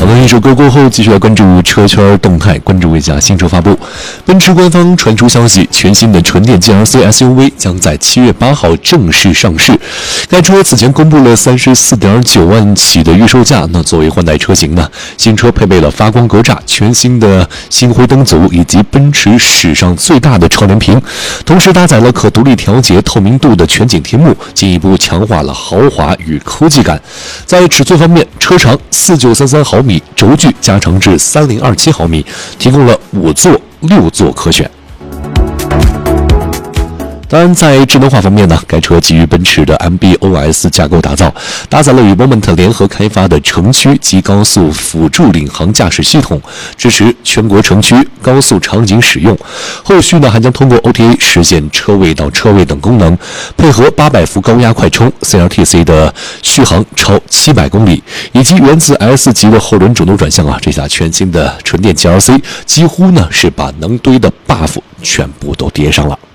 了一首歌过后，继续来关注车圈动态，关注一下新车发布。奔驰官方传出消息，全新的纯电 GLC SUV 将在7月8号正式上市。该车此前公布了34.9万起的预售价。那作为换代车型呢，新车配备了发光格栅、全新的星辉灯组以及奔驰史上最大的超连屏，同时搭载了可独立调节透明度的全景天幕，进一步强化了豪华与科技感。在尺寸方面，车长4933毫米，轴距加长至3027毫米，提供了5座、6座可选。当然，在智能化方面呢，该车基于奔驰的 MB.OS 架构打造，搭载了与 Moment 联合开发的城区及高速辅助领航驾驶系统，支持全国城区高速场景使用。后续呢，还将通过 OTA 实现车位到车位等功能，配合800伏高压快充 CLTC 的续航超700公里，以及源自 S 级的后轮主动转向啊，这下全新的纯电 GLC 几乎呢是把能堆的 buff 全部都叠上了。